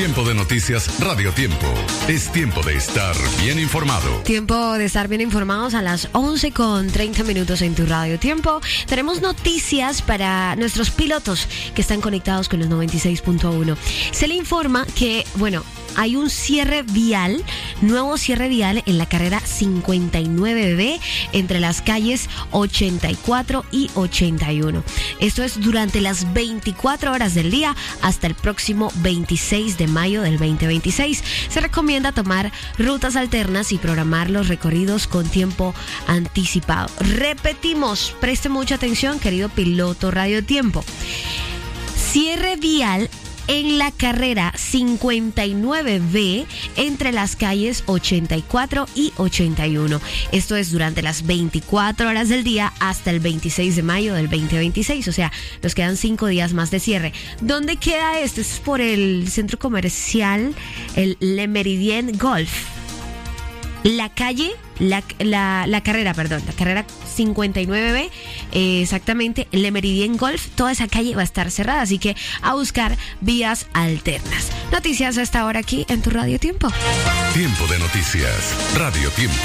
Tiempo de noticias Radio Tiempo. Es tiempo de estar bien informado. Tiempo de estar bien informados a las 11:30 en tu Radio Tiempo. Tenemos noticias para nuestros pilotos que están conectados con los 96.1. Se le informa que, hay un nuevo cierre vial en la carrera 59B entre las calles 84 y 81. Esto es durante las 24 horas del día hasta el próximo 26 de mayo del 2026. Se recomienda tomar rutas alternas y programar los recorridos con tiempo anticipado. Repetimos, preste mucha atención, querido piloto Radio Tiempo. Cierre vial en la carrera 59B entre las calles 84 y 81. Esto es durante las 24 horas del día hasta el 26 de mayo del 2026. O sea, nos quedan 5 días más de cierre. ¿Dónde queda esto? Esto es por el centro comercial, el Le Méridien Golf. La carrera 59B, exactamente, Le Méridien Golf, toda esa calle va a estar cerrada, así que a buscar vías alternas. Noticias a esta hora aquí en tu Radio Tiempo. Tiempo de noticias Radio Tiempo.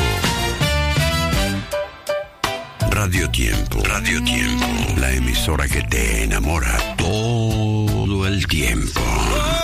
Radio Tiempo, Radio Tiempo, la emisora que te enamora todo el tiempo.